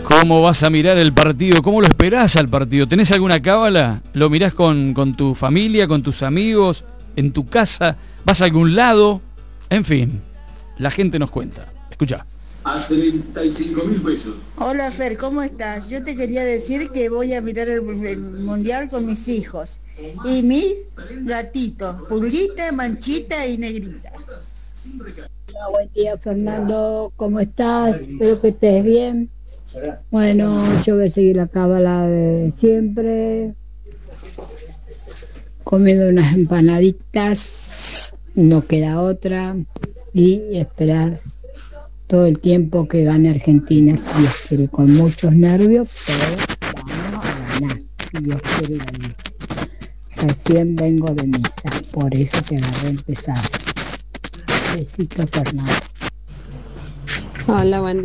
¿Cómo vas a mirar el partido? ¿Cómo lo esperás al partido? ¿Tenés alguna cábala? ¿Lo mirás con tu familia, con tus amigos, en tu casa? ¿Vas a algún lado? En fin, la gente nos cuenta. Escuchá. A 35.000 pesos. Hola Fer, ¿cómo estás? Yo te quería decir que voy a mirar el mundial con mis hijos y mis gatitos, Pulguita, Manchita y Negrita. Hola, buen día Fernando, ¿cómo estás? Espero que estés bien. Bueno, yo voy a seguir la cábala de siempre, comiendo unas empanaditas, no queda otra, y esperar todo el tiempo que gane Argentina, si Dios quiere, con muchos nervios, pero vamos a ganar, si Dios quiere ganar. Recién vengo de misa, por eso te agarré empezar. Besito, Fernando. Hola, buen día.